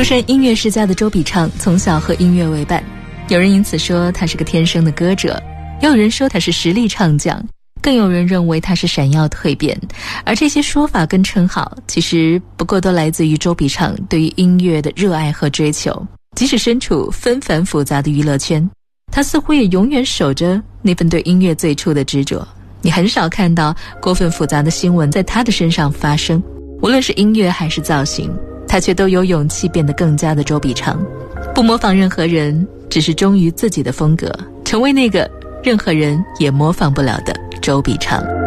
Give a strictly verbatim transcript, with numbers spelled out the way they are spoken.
出身音乐世家的周笔畅从小和音乐为伴，有人因此说他是个天生的歌者，也有人说他是实力唱将，更有人认为他是闪耀蜕变。而这些说法跟称号其实不过都来自于周笔畅对于音乐的热爱和追求。即使身处纷繁复杂的娱乐圈，他似乎也永远守着那份对音乐最初的执着。你很少看到过分复杂的新闻在他的身上发生，无论是音乐还是造型，他却都有勇气变得更加的周笔畅，不模仿任何人，只是忠于自己的风格，成为那个任何人也模仿不了的周笔畅。